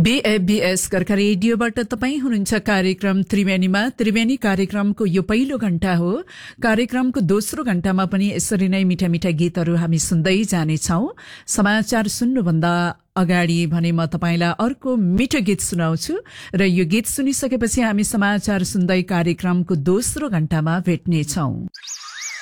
बीएबीएस कर्का रेडियोबाट तपाईँ हुनुहुन्छ कार्यक्रम त्रिवेणीमा। त्रिवेणी कार्यक्रमको यो पहिलो घण्टा हो। कार्यक्रमको दोस्रो घण्टामा पनि यसरी नै मिठा मिठा गीतहरू हामी सुन्दै जानेछौं। समाचार सुन्नुभन्दा अगाडि भने म तपाईलाई अर्को मिठो गीत सुनाउँछु र यो गीत सुनिसकेपछि हामी समाचार सुन्दै कार्यक्रमको दोस्रो घण्टामा भेट्नेछौं।